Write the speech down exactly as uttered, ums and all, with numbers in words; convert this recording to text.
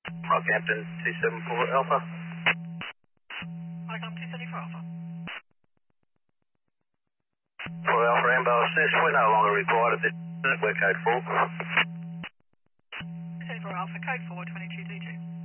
Rockhampton two seven four Alpha. Welcome two seventy-four Alpha. four Alpha Rainbow Assist, we're no longer required at this we're code four. two seventy-four Alpha, code four, twenty-two D two.